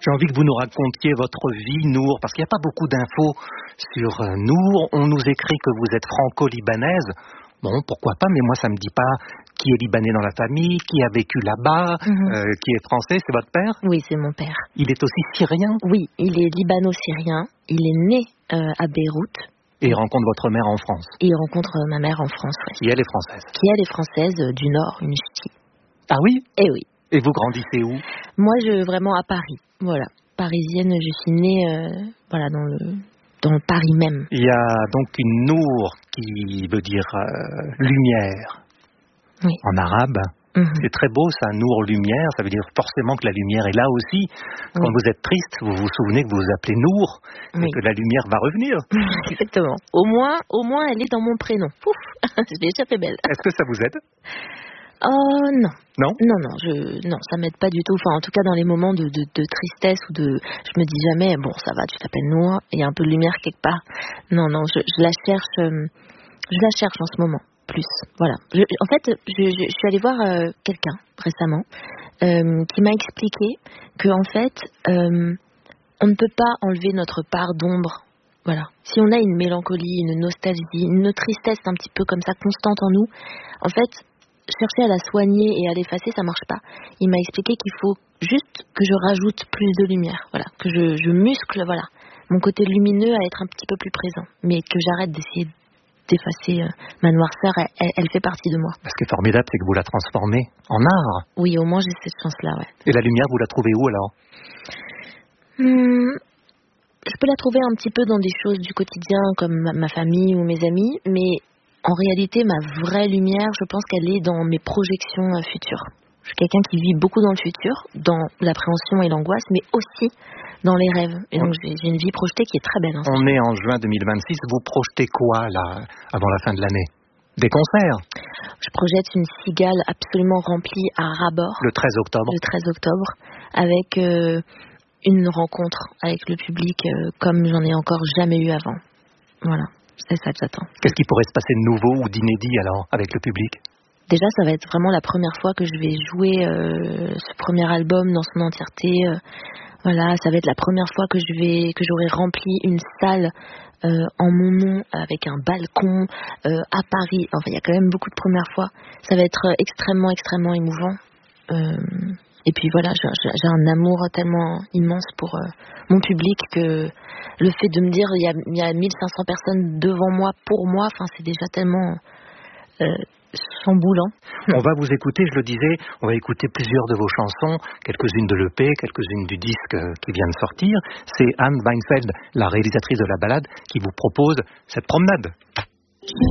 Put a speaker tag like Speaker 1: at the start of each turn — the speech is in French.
Speaker 1: J'ai envie que vous nous racontiez votre vie, Nour, parce qu'il n'y a pas beaucoup d'infos sur Nour. On nous écrit que vous êtes franco-libanaise. Bon, pourquoi pas, mais moi ça me dit pas qui est libanais dans la famille, qui a vécu là-bas, qui est français, c'est votre père?
Speaker 2: Oui, c'est mon père.
Speaker 1: Il est aussi syrien?
Speaker 2: Oui, il est libano-syrien. Il est né à Beyrouth.
Speaker 1: Et il rencontre votre mère en France?
Speaker 2: Et il rencontre ma mère en France, oui.
Speaker 1: Qui elle est française?
Speaker 2: Qui elle est française du Nord, une ch'ti.
Speaker 1: Ah oui?
Speaker 2: Eh oui.
Speaker 1: Et vous grandissez où?
Speaker 2: Moi, vraiment à Paris, voilà. Parisienne, je suis née voilà, dans le Paris même.
Speaker 1: Il y a donc une Nour qui veut dire lumière,
Speaker 2: oui.
Speaker 1: En arabe. C'est très beau ça, Nour, lumière, ça veut dire forcément que la lumière est là aussi. Quand vous êtes triste, vous vous souvenez que vous vous appelez Nour et que la lumière va revenir.
Speaker 2: Exactement. Au moins elle est dans mon prénom. Ouf, je l'ai échappé belle.
Speaker 1: Est-ce que ça vous aide?
Speaker 2: Oh non.
Speaker 1: Non?
Speaker 2: Non, ça m'aide pas du tout. Enfin, en tout cas, dans les moments de tristesse ou je me dis jamais, bon, ça va, tu t'appelles Nour, il y a un peu de lumière quelque part. Non, je la cherche en ce moment, plus. Voilà. En fait, je suis allée voir quelqu'un récemment qui m'a expliqué que en fait, on ne peut pas enlever notre part d'ombre. Voilà. Si on a une mélancolie, une nostalgie, une tristesse un petit peu comme ça constante en nous, en fait, chercher à la soigner et à l'effacer, ça marche pas. Il m'a expliqué qu'il faut juste que je rajoute plus de lumière, voilà, que je muscle, voilà, mon côté lumineux à être un petit peu plus présent, mais que j'arrête d'essayer d'effacer ma noirceur, elle fait partie de moi.
Speaker 1: Ce qui est formidable, c'est que vous la transformez en art.
Speaker 2: Oui, au moins j'ai cette chance-là, ouais.
Speaker 1: Et la lumière, vous la trouvez où alors?
Speaker 2: Je peux la trouver un petit peu dans des choses du quotidien, comme ma famille ou mes amis, mais en réalité, ma vraie lumière, je pense qu'elle est dans mes projections futures. Je suis quelqu'un qui vit beaucoup dans le futur, dans l'appréhension et l'angoisse, mais aussi dans les rêves. Et donc, j'ai une vie projetée qui est très belle.
Speaker 1: On est en juin 2026. Vous projetez quoi, là, avant la fin de l'année? Des concerts?
Speaker 2: Je projette une cigale absolument remplie à ras-bord.
Speaker 1: Le 13 octobre? Le
Speaker 2: 13 octobre, avec une rencontre avec le public comme j'en ai encore jamais eu avant. Voilà. C'est ça que j'attends.
Speaker 1: Qu'est-ce qui pourrait se passer de nouveau ou d'inédit alors avec le public?
Speaker 2: Déjà, ça va être vraiment la première fois que je vais jouer ce premier album dans son entièreté. Voilà, ça va être la première fois que j'aurai rempli une salle en mon nom avec un balcon à Paris. Enfin, il y a quand même beaucoup de premières fois. Ça va être extrêmement, extrêmement émouvant. Et puis voilà, j'ai un amour tellement immense pour mon public que le fait de me dire il y a 1500 personnes devant moi, pour moi, enfin c'est déjà tellement chamboulant.
Speaker 1: On va vous écouter, je le disais, on va écouter plusieurs de vos chansons, quelques-unes de l'EP, quelques-unes du disque qui vient de sortir. C'est Anne Weinfeld, la réalisatrice de la balade, qui vous propose cette promenade.